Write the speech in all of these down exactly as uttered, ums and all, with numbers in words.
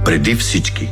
преди всички.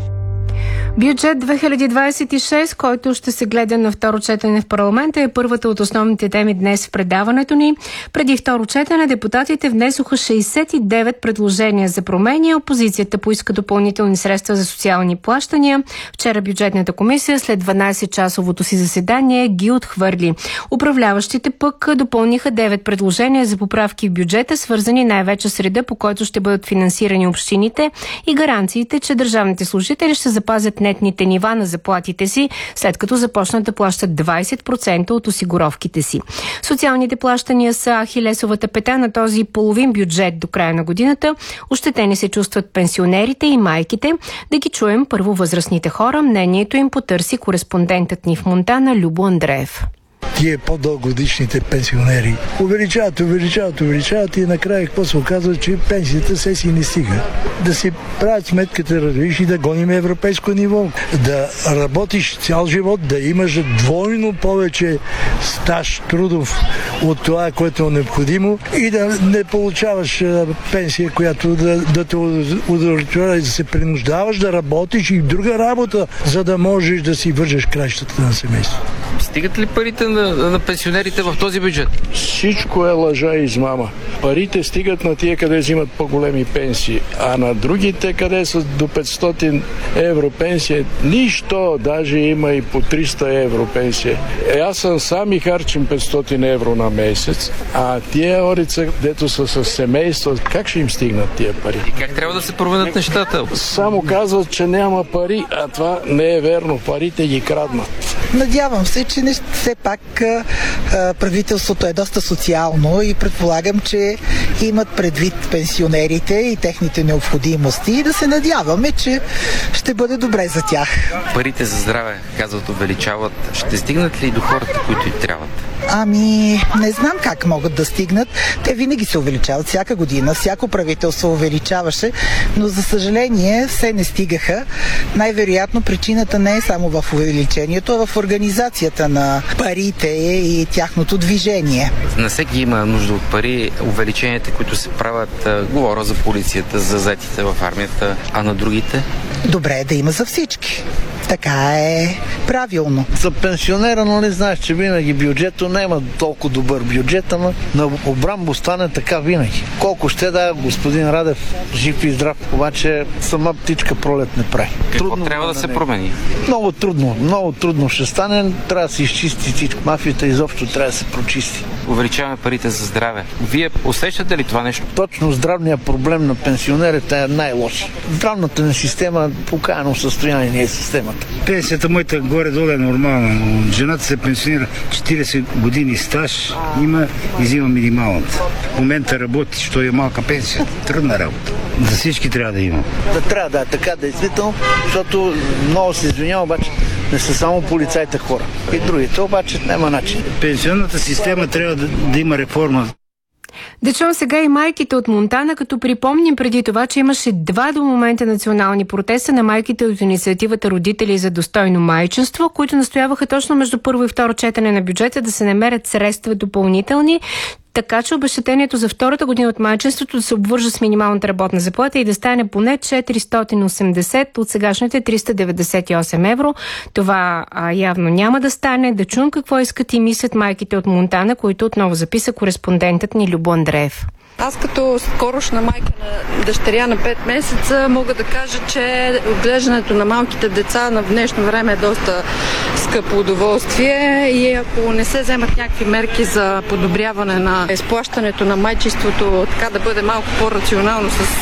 Бюджет две хиляди двадесет и шест, който ще се гледа на второ четене в парламента, е първата от основните теми днес в предаването ни. Преди второ четене депутатите внесоха шейсет и девет предложения за промени. Опозицията поиска допълнителни средства за социални плащания. Вчера бюджетната комисия след дванадесет-часовото си заседание ги отхвърли. Управляващите пък допълниха девет предложения за поправки в бюджета, свързани най-вече с реда, по който ще бъдат финансирани общините и гаранциите, че държавните служители ще запазят нетните нива на заплатите си, след като започнат да плащат двадесет процента от осигуровките си. Социалните плащания са ахилесовата пета на този половин бюджет до края на годината. Ощетени се чувстват пенсионерите и майките. Да ги чуем първо възрастните хора. Мнението им потърси кореспондентът ни в Монтана Любо Андреев. Тие по-дългогодишните пенсионери увеличават, увеличават, увеличават и накрая какво се оказва, че пенсията се си не стига. Да си правят сметката, разбираш, и да гоним европейско ниво. Да работиш цял живот, да имаш двойно повече стаж трудов от това, което е необходимо, и да не получаваш пенсия, която да, да те удовлетворява, да се принуждаваш да работиш и друга работа, за да можеш да си вържеш краищата на семейството. Стигат ли парите на, на пенсионерите в този бюджет? Всичко е лъжа и измама. Парите стигат на тия, къде взимат по-големи пенсии, а на другите, къде са до петстотин евро пенсия, нищо, даже има и по триста евро пенсия. Е, аз съм сам и харчим петстотин евро на месец, а тия орица, дето са с семейство, как ще им стигнат тия пари? И как трябва да се променят нещата? Само казват, че няма пари, а това не е верно. Парите ги краднат. Надявам се, че не, все пак а, правителството е доста социално и предполагам, че имат предвид пенсионерите и техните необходимости, и да се надяваме, че ще бъде добре за тях. Парите за здраве, казват, увеличават. Ще стигнат ли до хората, които и трябват? Ами, не знам как могат да стигнат. Те винаги се увеличават всяка година. Всяко правителство увеличаваше, но за съжаление все не стигаха. Най-вероятно причината не е само в увеличението, а в организацията на парите и тяхното движение. На всеки има нужда от пари. Увеличенията, които се правят, говоря за полицията, за заетите в армията, а на другите? Добре е да има за всички. Така е правилно. За пенсионера, но не знаеш, че винаги бюджето няма толкова добър бюджет, ама на Обрамбо стане така винаги. Колко ще да, господин Радев, жив и здрав, обаче сама птичка пролет не прави. Какво трудно трябва да се промени? Много трудно, много трудно ще стане. Трябва да се изчисти всичко. Мафията изобщо трябва да се прочисти. Увеличаваме парите за здраве. Вие усещате ли това нещо? Точно здравният проблем на пенсионерите е най-лош. Здравната ни система в окаяно състояние не е системата. Пенсията моята горе-долу е нормална. Жената се пенсионира четиридесет години стаж, има и взима минималната. В момента работи, що е малка пенсия. Трудна работа. За всички трябва да има. Да, трябва да е така, действително, защото много се извинявам, обаче не са само полицайите хора. И другите, обаче няма начин. Пенсионната система трябва да, да има реформа. Да чуем сега и майките от Монтана, като припомним преди това, че имаше два до момента национални протеста на майките от инициативата Родители за достойно майчинство, които настояваха точно между първо и второ четене на бюджета да се намерят средства допълнителни, така че обезщетението за втората година от майчинството да се обвържа с минималната работна заплата и да стане поне четиристотин и осемдесет от сегашните триста деветдесет и осем евро. Това а, явно няма да стане. Да чуем какво искат и мислят майките от Монтана, които отново записа кореспондентът ни Любо Андреев. Аз като скорошна майка на дъщеря на пет месеца мога да кажа, че отглеждането на малките деца на днешно време е доста скъпо удоволствие и ако не се вземат някакви мерки за подобряване на изплащането на майчинството, така да бъде малко по-рационално с